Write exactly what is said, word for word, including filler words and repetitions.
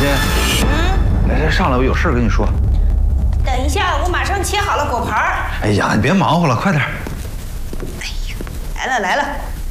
欣，嗯，来来，上来，我有事跟你说。 等一下，我马上切好了果盘。 哎呀，你别忙活了，快点。 哎呦，来了来了。